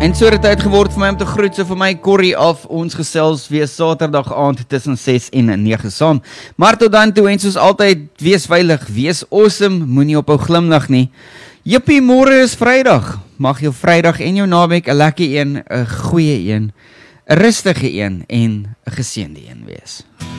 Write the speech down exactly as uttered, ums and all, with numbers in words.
En so het tyd geword vir my om te groet, so vir my Corrie af, ons gesels weer Saterdag aand tussen ses en nege saam. Maar tot dan toe, en soos altyd, wees veilig, wees awesome, moenie ophou glimlag nie. Jippie, môre is Vrydag. Mag jou Vrydag en jou naweek 'n lekker een, 'n goeie een, 'n rustige een en 'n geseënde een wees.